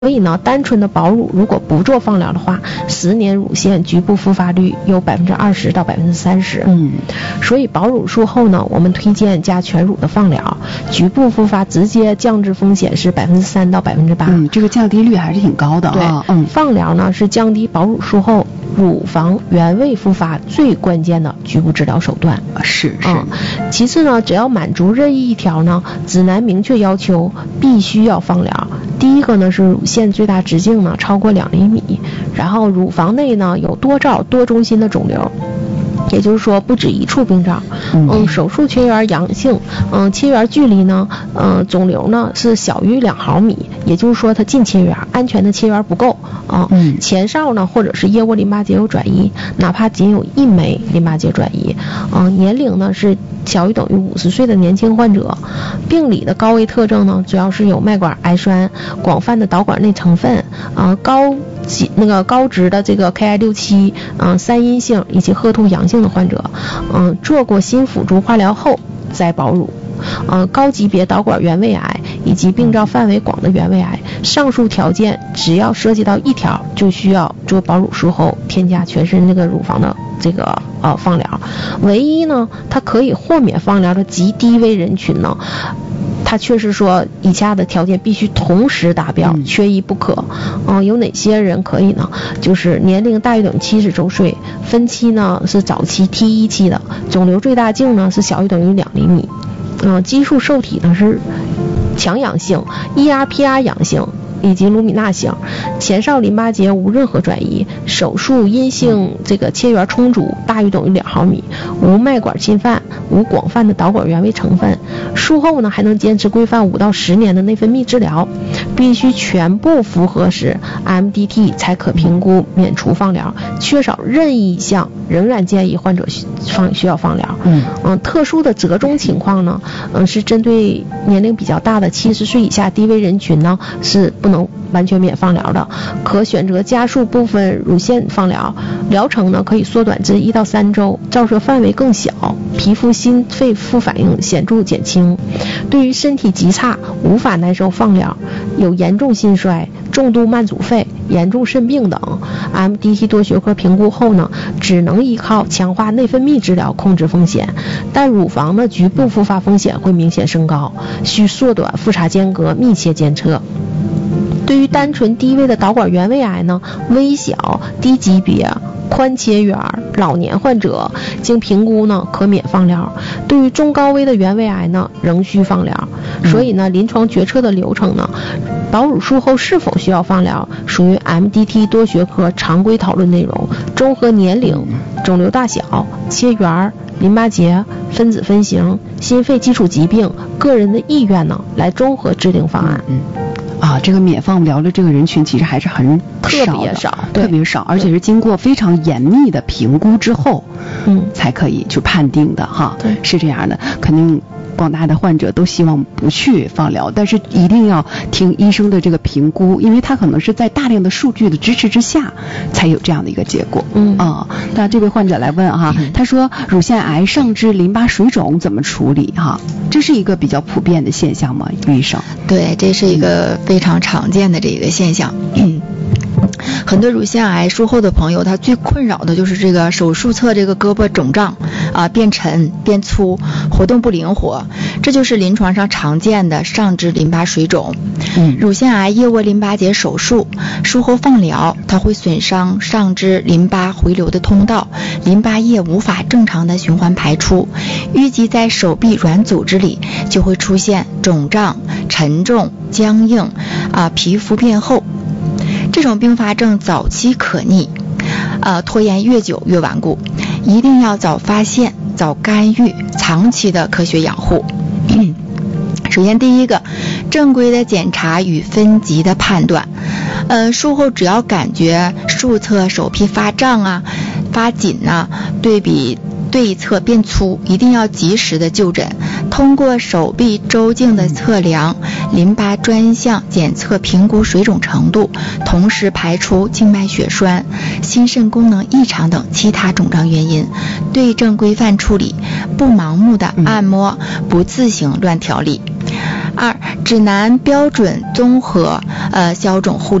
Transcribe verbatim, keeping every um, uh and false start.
所以呢，单纯的保乳如果不做放疗的话，十年乳腺局部复发率有百分之二十到百分之三十。 嗯， 所以保乳术后呢，我们推荐加全乳的放疗，局部复发直接降至风险是百分之三到百分之八。 嗯，这个降低率还是挺高的啊。 对， 嗯， 放疗呢是降低保乳术后乳房原位复发最关键的局部治疗手段。 是是、 嗯。其次呢，只要满足任意一条呢，指南明确要求必须要放疗。第一个呢是乳腺最大直径呢超过两厘米，然后乳房内呢有多灶多中心的肿瘤。也就是说不止一处病灶，嗯，手术切缘阳性，嗯，切缘距离呢，嗯，肿瘤呢是小于两毫米，也就是说它近切缘，安全的切缘不够啊，嗯，前哨呢或者是腋窝淋巴结有转移，哪怕仅有一枚淋巴结转移，嗯，年龄呢是小于等于五十岁的年轻患者，病理的高危特征呢主要是有脉管癌栓、广泛的导管内成分，啊，高那个高值的这个 K I 六七，嗯，三阴性以及赫突阳性的患者，嗯，做过新辅助化疗后再保乳，嗯，高级别导管原位癌以及病灶范围广的原位癌，上述条件只要涉及到一条，就需要做保乳术后添加全身这个乳房的这个呃放疗。唯一呢，它可以豁免放疗的极低危人群呢，他确实说以下的条件必须同时达标，嗯、缺一不可。嗯，有哪些人可以呢？就是年龄大于等于七十周岁，分期呢是早期 T 一 期的，肿瘤最大径呢是小于等于两厘米，嗯、呃，激素受体呢是强阳性 ，E R P R 阳性。以及卢米纳型，前哨淋巴结无任何转移，手术阴性这个切缘充足，大于等于两毫米，无脉管侵犯，无广泛的导管原位成分。术后呢还能坚持规范五到十年的内分泌治疗，必须全部符合时 M D T 才可评估免除放疗，缺少任意一项仍然建议患者放需要放疗。嗯嗯，特殊的折中情况呢，嗯是针对年龄比较大的七十岁以下低危人群呢是不能完全免放疗的，可选择加速部分乳腺放疗，疗程呢可以缩短至一到三周，照射范围更小，皮肤心肺副反应显著减轻。对于身体极差无法耐受放疗，有严重心衰、重度慢阻肺、严重肾病等 M D T 多学科评估后呢，只能依靠强化内分泌治疗控制风险，但乳房的局部复发风险会明显升高，需缩短复查间隔，密切监测。对于单纯低危的导管原位癌呢，微小低级别宽切缘老年患者经评估呢可免放疗，对于中高危的原位癌呢仍需放疗。所以呢，临床决策的流程呢，保乳术后是否需要放疗属于 M D T 多学科常规讨论内容，综合年龄、肿瘤大小、切缘、淋巴结、分子分型、心肺基础疾病、个人的意愿呢来综合制定方案。 嗯啊，这个免放疗的这个人群其实还是很特别少， 特别少，而且是经过非常严密的评估之后，嗯，才可以去判定的哈。对，是这样的，肯定广大的患者都希望不去放疗，但是一定要听医生的这个评估，因为他可能是在大量的数据的支持之下才有这样的一个结果。嗯啊，那这位患者来问哈，嗯、他说乳腺癌上肢淋巴水肿怎么处理哈？这是一个比较普遍的现象吗，于医生？ 对，这是一个非常常见的这个现象。嗯很多乳腺癌术后的朋友，他最困扰的就是这个手术侧这个胳膊肿胀啊，变沉变粗，活动不灵活，这就是临床上常见的上肢淋巴水肿。嗯，乳腺癌腋窝淋巴结手术术后放疗，它会损伤上肢淋巴回流的通道，淋巴液无法正常的循环排出，淤积在手臂软组织里，就会出现肿胀、沉重、僵硬啊，皮肤变厚。这种并发症早期可逆，呃，拖延越久越顽固，一定要早发现、早干预，长期的科学养护。首先，第一个，正规的检查与分级的判断。呃，术后只要感觉术侧手臂发胀啊、发紧啊，对比对侧变粗，一定要及时的就诊， 通过手臂周径的测量、淋巴专项检测评估水肿程度，同时排除静脉血栓、心肾功能异常等其他肿胀原因，对症规范处理，不盲目的按摩，不自行乱调理。二、指南标准综合呃消肿护理